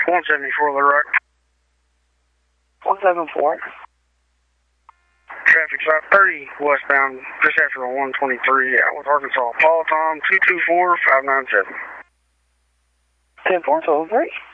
174 Little Rock. 174. Traffic 530 westbound, just after 123, out with Arkansas. Paul Tom 224-597. 10-4, 12-3.